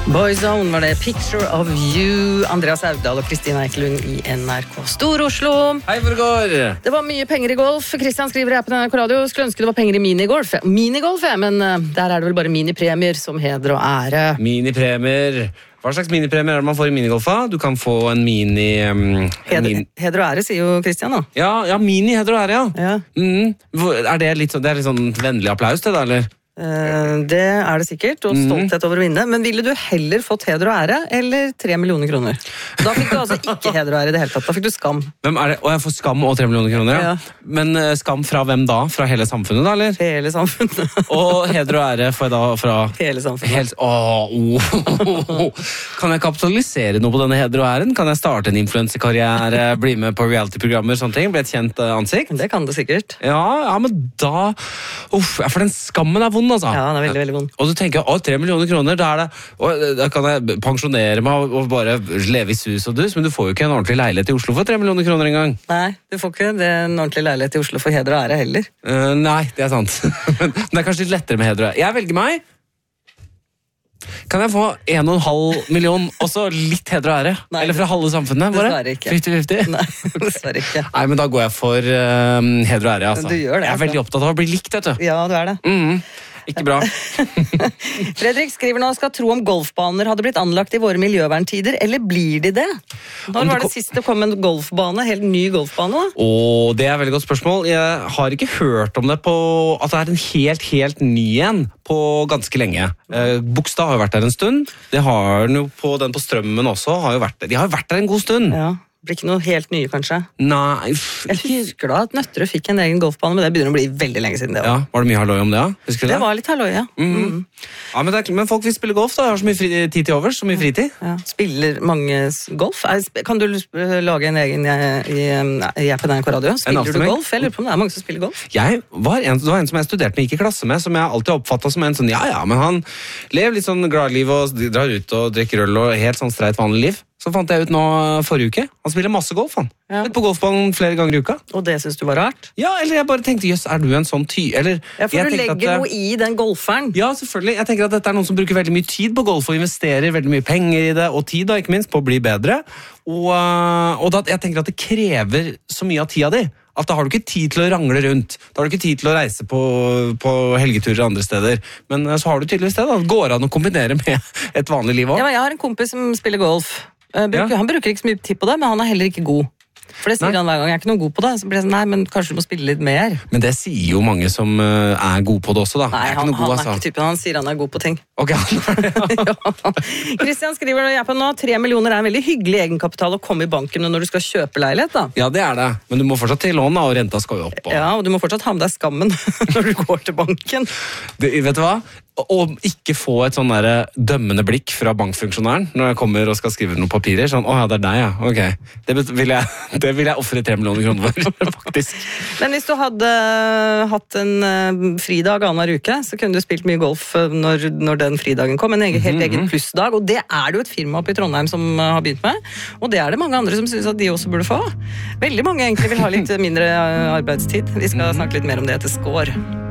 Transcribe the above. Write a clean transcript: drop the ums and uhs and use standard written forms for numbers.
Boyzone var det Picture of You. Andreas Audal og Kristina Ekelund i NRK Stor-Oslo. Hei, hvor det går? Det var mye penger i golf. Kristian skriver her på NRK Radio. Skulle ønske det var penger i minigolf. Minigolf, men der er det vel bare minipremier som heder og ære. Minipremier. Hva slags minipremier er det man får i minigolfa? Du kan få en mini... Heder og ære, sier jo Kristian da. Ja, mini heder og ære, ja. Ja. Er det litt sånn vennlig applaus det da, eller? Det er det sikkert, og stolthet over å vinne. Men ville du heller fått heder og ære, eller 3 millioner kroner? Da fikk du altså ikke heder og ære i det hele tatt. Da fikk du skam. Hvem er det? Og jeg får skam og 3 millioner kroner, ja. Men skam fra hvem da? Fra hele samfunnet da, eller? Hele samfunnet. Og heder og ære får jeg da fra... Hele samfunnet. Kan jeg kapitalisere noe på denne heder og æren? Kan jeg starte en influencerkarriere, bli med på reality-programmer, sånne ting? Bli et kjent ansikt? Det kan du sikkert. Ja, men da... For den skammen er vond, altså. Ja, den er veldig, veldig vond. Og du tenker, 3 millioner kroner, da kan jeg pensjonere meg og bare leve i sus og dus, men du får jo ikke en ordentlig leilighet i Oslo for 3 millioner kroner engang. Nei, du får ikke en ordentlig leilighet i Oslo for heder og ære heller. Nei, det er sant. Men det er kanskje litt lettere med heder og ære. Jeg velger meg. Kan jeg få 1,5 million, og så litt heder og ære? Nei, eller fra halve samfunnet, bare? Dessverre ikke. 50-50? Nei, dessverre ikke. Nei, men da går jeg for heder og ære, altså. Du gjør det, jeg er veldig opptatt av å bli likt, vet du. Ja, du er det. Ikke bra. Fredrik skriver nå, skal tro om golfbaner hadde blitt anlagt i våre miljøverntider, eller blir de det? Når var det sist det kom en golfbane, helt ny golfbane da? Det er et veldig godt spørsmål. Jeg har ikke hørt om det at det er en helt ny en på ganske lenge. Bogstad har jo vært der en stund. Det har den jo på den på Strømmen også. De har jo vært der en god stund. Ja. Blir ikke noe helt nye, kanskje? Nei. Jeg husker da at Nøtterøy fikk en egen golfbane, men det begynner å bli veldig lenge siden det. Ja, var det mye halløy om det, ja? Husker du det? Det var litt halløy, ja. Ja, men folk vil spille golf, da. Har så mye tid til overs, så mye fritid. Ja. Spiller mange golf? Kan du lage en egen i appen NRK Radio? Spiller du golf? Jeg lurer på om det er mange som spiller golf. Det var en som jeg studerte med, gikk i klasse med, som jeg alltid har oppfattet som en sånn, men han lever litt sånn gladliv og drar ut og drikker øl og helt sånn streit vanlig liv. Så fant jeg ut nå forrige uke. Han spiller masse golf, han. Ja. På golfbanen flere ganger i uka. Og det synes du var rart? Ja, eller jeg bare tenkte, jøss, er du en sånn eller... Ja, for du legger noe i den golferen. Ja, selvfølgelig. Jeg tenker at dette er noen som bruker veldig mye tid på golf, og investerer veldig mye penger i det, og tid da, ikke minst, på å bli bedre. Og jeg tenker at det krever så mye av tida di. At da har du ikke tid til å rangle rundt. Da har du ikke tid til å reise på helgeturer andre steder. Men så har du tydeligvis det da. Det går an å kombinere med et vanlig liv også. Ja, jeg har en kompis som spiller golf. Han bruker ikke så mye tid på det, men han er heller ikke god. For det sier han hver gang, jeg er ikke noe god på det. Så blir det sånn, nei, men kanskje du må spille litt mer. Men det sier jo mange som er gode på det også, da. Nei, han er ikke typen, han sier han er god på ting. Ok, Kristian skriver nå, 3 millioner er en veldig hyggelig egenkapital å komme i banken når du skal kjøpe leilighet, da. Ja, det er det. Men du må fortsatt til lån, da, og renta skal jo opp. Ja, og du må fortsatt ha med deg skammen når du går til banken. Vet du hva? Og ikke få et sånn der dømmende blikk fra bankfunksjonæren når jeg kommer og skal skrive noen papirer. Sånn, ja, det er deg, ja. Ok. Det vil jeg offre 3 millioner kroner for, faktisk. Men hvis du hadde hatt en fridag annenhver uke, så kunne du spilt mye golf når den fridagen kom. En helt egen plussdag, og det er det jo et firma oppe i Trondheim som har begynt med. Og det er det mange andre som synes at de også burde få. Veldig mange egentlig vil ha litt mindre arbeidstid. Vi skal snakke litt mer om det etter Skår.